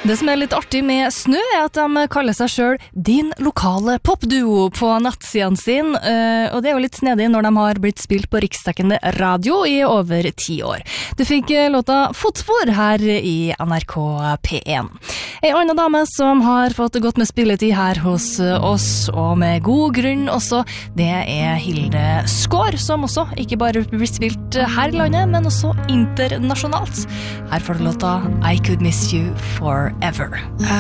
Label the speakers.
Speaker 1: Det som litt artig med Snø at de kaller seg selv din lokale popduo på nettsiden sin, og det jo litt snedig når de har blitt spilt på riksdekkende radio i over 10 år. Du fikk låta Fotspor her i NRK P1. En annen dame som har fått godt med spilletid her hos oss, og med god grunn også, det Hilde Skår, som også ikke bare blir spilt her i landet, men også internasjonalt. Her får du låta I Could Miss You Forever.